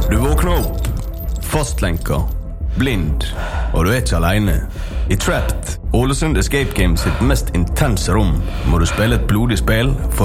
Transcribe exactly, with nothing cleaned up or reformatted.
Du våkner opp, fastlenker, blind, og du er ikke alene. I Trapped, Ålesund Escape Games sitt mest intense rom, må du spille et blodig spill for